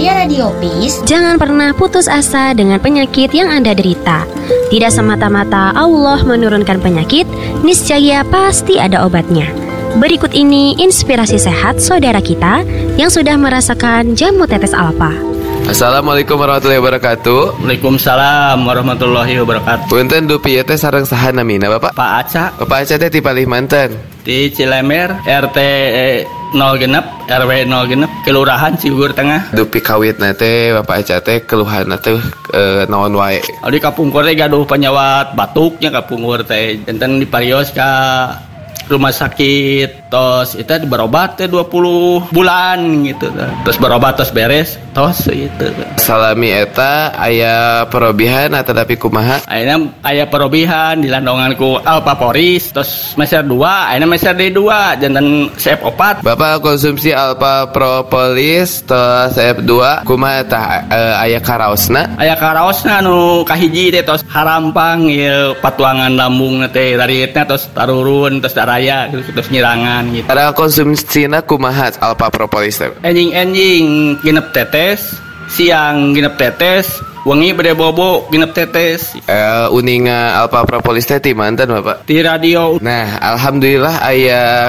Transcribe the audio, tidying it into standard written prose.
Saya Radio Peace. Jangan pernah putus asa dengan penyakit yang Anda derita. Tidak semata-mata Allah menurunkan penyakit, niscaya pasti ada obatnya. Berikut ini inspirasi sehat saudara kita yang sudah merasakan jamu tetes Alfa. Assalamualaikum warahmatullahi wabarakatuh. Waalaikumsalam warahmatullahi wabarakatuh. Punten dupi teh sareng saha namina Bapak? Pak Aca Bapak Aca teh ti Palimanten. di Cilemer RT 0 genep RW 0 genep Kelurahan Ciugur Tengah. Dupi kawitna teh Bapak Aca teh keluhanna teh naon wae? Di kapungkur teh gaduh penyawat batuknya kapungkur teh enten diparios ka rumah sakit, tos itu berobat teh 20 bulan gitu. Terus berobat tos beres, tos gitu. Salami eta aya perobihan atau tapi kumaha? Ayeuna aya perobihan dilandongan ku Alpa Poris, tos meser 2, ayeuna meser D2 janten sep opat. Bapak konsumsi Alpha Propolis tos F2 kumaha tah aya karaosna? Aya karaosna anu kahiji teh tos harampang ieu patuangan lambung teh daritna tos tarurun tos daraya terus nyirangan gitu. Ada konsumsina kumaha Alpha Propolis teh? Enjing genep tetes, siang genep tetes, wengi bade bobo genep tetes. Uninga Alpha Propolis teh ti manten Bapak? Di radio. Nah, alhamdulillah aya